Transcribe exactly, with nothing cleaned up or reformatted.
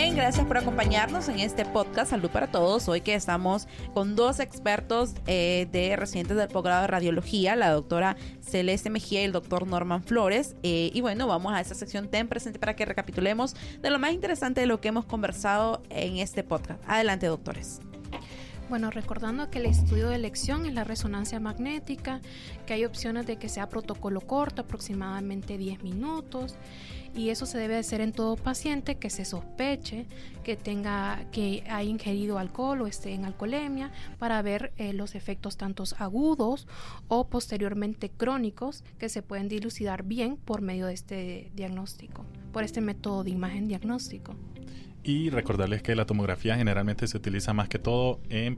bien, gracias por acompañarnos en este podcast Salud para Todos. Hoy que estamos con dos expertos eh, de residentes del posgrado de radiología, la doctora Celeste Mejía y el doctor Norman Flores. Eh, y bueno, vamos a esta sección Ten Presente para que recapitulemos de lo más interesante de lo que hemos conversado en este podcast. Adelante, doctores. Bueno, recordando que el estudio de elección es la resonancia magnética, que hay opciones de que sea protocolo corto, aproximadamente diez minutos, y eso se debe hacer en todo paciente que se sospeche que tenga que haya ingerido alcohol o esté en alcoholemia, para ver eh, los efectos tanto agudos o posteriormente crónicos que se pueden dilucidar bien por medio de este diagnóstico, por este método de imagen diagnóstico. Y recordarles que la tomografía generalmente se utiliza más que todo en